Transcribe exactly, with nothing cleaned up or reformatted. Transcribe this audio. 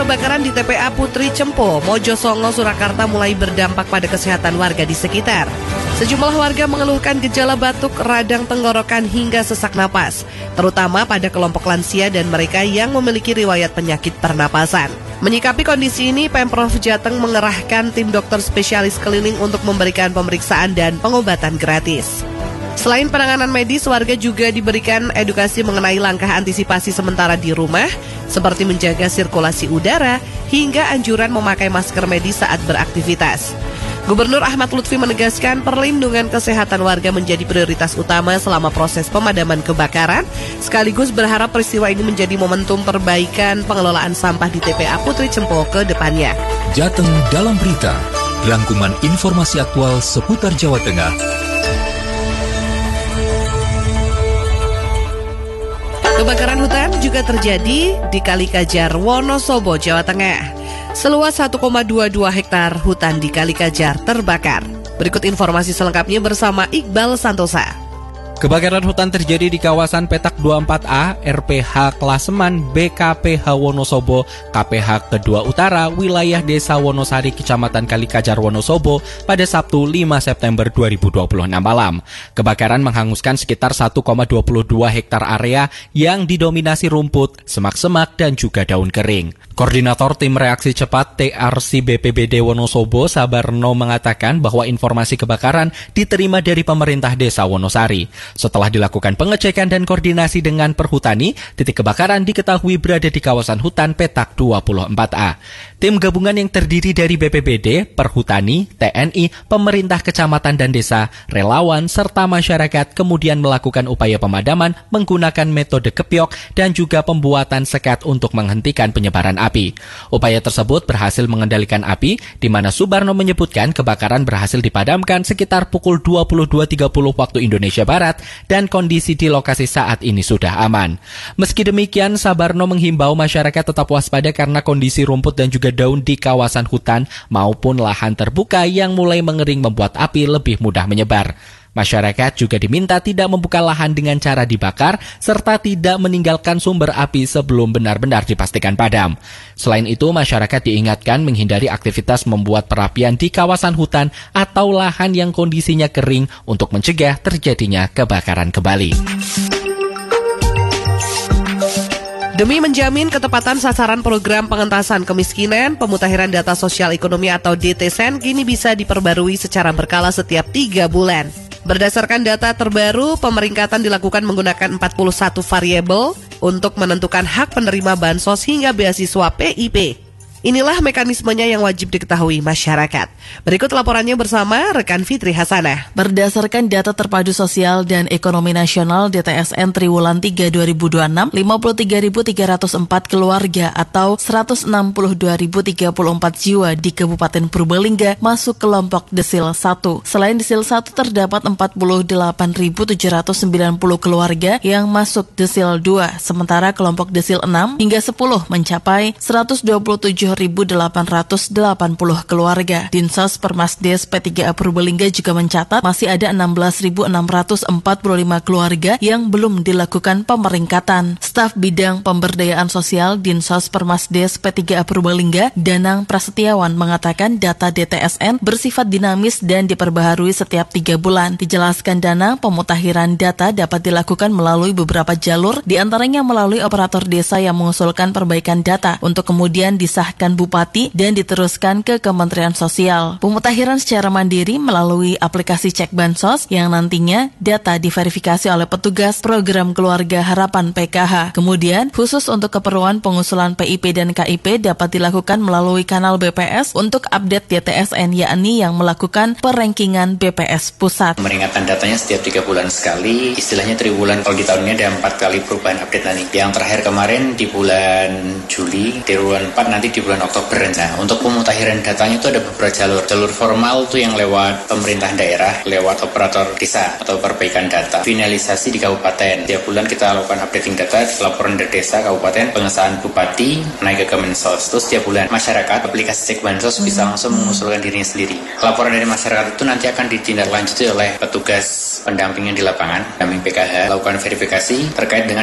Kebakaran di T P A Putri Cempo, Mojosongo, Surakarta mulai berdampak pada kesehatan warga di sekitar. Sejumlah warga mengeluhkan gejala batuk, radang tenggorokan hingga sesak napas, terutama pada kelompok lansia dan mereka yang memiliki riwayat penyakit pernapasan. Menyikapi kondisi ini, Pemprov Jateng mengerahkan tim dokter spesialis keliling untuk memberikan pemeriksaan dan pengobatan gratis. Selain penanganan medis, warga juga diberikan edukasi mengenai langkah antisipasi sementara di rumah, seperti menjaga sirkulasi udara hingga anjuran memakai masker medis saat beraktivitas. Gubernur Ahmad Lutfi menegaskan perlindungan kesehatan warga menjadi prioritas utama selama proses pemadaman kebakaran, sekaligus berharap peristiwa ini menjadi momentum perbaikan pengelolaan sampah di T P A Putri Cempo ke depannya. Jateng dalam berita, rangkuman informasi aktual seputar Jawa Tengah. Kebakaran hutan juga terjadi di Kalikajar, Wonosobo, Jawa Tengah. Seluas satu koma dua dua hektar hutan di Kalikajar terbakar. Berikut informasi selengkapnya bersama Iqbal Santosa. Kebakaran hutan terjadi di kawasan Petak dua puluh empat A, R P H Klaseman, B K P H Wonosobo, K P H Kedua Utara, wilayah Desa Wonosari, Kecamatan Kalikajar, Wonosobo pada Sabtu lima September dua ribu dua puluh enam malam. Kebakaran menghanguskan sekitar satu koma dua dua hektar area yang didominasi rumput, semak-semak, dan juga daun kering. Koordinator Tim Reaksi Cepat T R C B P B D Wonosobo, Sabarno, mengatakan bahwa informasi kebakaran diterima dari pemerintah Desa Wonosari. Setelah dilakukan pengecekan dan koordinasi dengan Perhutani, titik kebakaran diketahui berada di kawasan hutan Petak dua puluh empat A. Tim gabungan yang terdiri dari B P B D, Perhutani, T N I, pemerintah kecamatan dan desa, relawan, serta masyarakat kemudian melakukan upaya pemadaman menggunakan metode kepiok dan juga pembuatan sekat untuk menghentikan penyebaran api. Upaya tersebut berhasil mengendalikan api, di mana Subarno menyebutkan kebakaran berhasil dipadamkan sekitar pukul dua puluh dua tiga puluh waktu Indonesia Barat dan kondisi di lokasi saat ini sudah aman. Meski demikian, Sabarno menghimbau masyarakat tetap waspada karena kondisi rumput dan juga daun di kawasan hutan maupun lahan terbuka yang mulai mengering membuat api lebih mudah menyebar. Masyarakat juga diminta tidak membuka lahan dengan cara dibakar serta tidak meninggalkan sumber api sebelum benar-benar dipastikan padam. Selain itu, masyarakat diingatkan menghindari aktivitas membuat perapian di kawasan hutan atau lahan yang kondisinya kering untuk mencegah terjadinya kebakaran kembali. Demi menjamin ketepatan sasaran program pengentasan kemiskinan, pemutakhiran data sosial ekonomi atau D T S E N kini bisa diperbarui secara berkala setiap tiga bulan. Berdasarkan data terbaru, pemeringkatan dilakukan menggunakan empat puluh satu variabel untuk menentukan hak penerima bansos hingga beasiswa P I P. Inilah mekanismenya yang wajib diketahui masyarakat. Berikut laporannya bersama rekan Fitri Hasanah. Berdasarkan data terpadu sosial dan ekonomi nasional D T S E N Triwulan tiga dua ribu dua puluh enam, lima puluh tiga ribu tiga ratus empat keluarga atau seratus enam puluh dua ribu tiga puluh empat jiwa di Kabupaten Purbalingga masuk kelompok Desil satu. Selain Desil satu, terdapat empat puluh delapan ribu tujuh ratus sembilan puluh keluarga yang masuk Desil dua, sementara kelompok Desil enam hingga sepuluh mencapai seratus dua puluh tujuh ribu delapan ratus delapan puluh keluarga. Dinsos Permasdes P tiga A Purbalingga juga mencatat masih ada enam belas ribu enam ratus empat puluh lima keluarga yang belum dilakukan pemeringkatan. Staf Bidang Pemberdayaan Sosial Dinsos Permasdes P tiga A Purbalingga, Danang Prasetyawan, mengatakan data D T S E N bersifat dinamis dan diperbaharui setiap tiga bulan. Dijelaskan Danang, pemutakhiran data dapat dilakukan melalui beberapa jalur, diantaranya melalui operator desa yang mengusulkan perbaikan data untuk kemudian disahkan Bupati dan diteruskan ke Kementerian Sosial. Pemutakhiran secara mandiri melalui aplikasi Cek Bansos yang nantinya data diverifikasi oleh petugas Program Keluarga Harapan P K H. Kemudian, khusus untuk keperluan pengusulan P I P dan K I P dapat dilakukan melalui kanal B P S untuk update D T S E N, yakni yang melakukan perankingan B P S pusat. Peringatan datanya setiap tiga bulan sekali, istilahnya triwulan. Kalau di tahun ini ada empat kali perubahan update nanti. Yang terakhir kemarin di bulan Juli, triwulan empat, nanti di bulan Oktober. Nah, untuk pemutakhiran datanya itu ada beberapa jalur. Jalur formal itu yang lewat pemerintah daerah, lewat operator desa atau perbaikan data. Finalisasi di kabupaten. Tiap bulan kita lakukan updating data, laporan dari desa, kabupaten, pengesahan bupati, naik ke Kemensos. Terus tiap bulan masyarakat, aplikasi Cek Bansos bisa langsung mengusulkan dirinya sendiri. Laporan dari masyarakat itu nanti akan ditindaklanjuti oleh petugas pendampingan di lapangan, pendamping P K H, lakukan verifikasi terkait dengan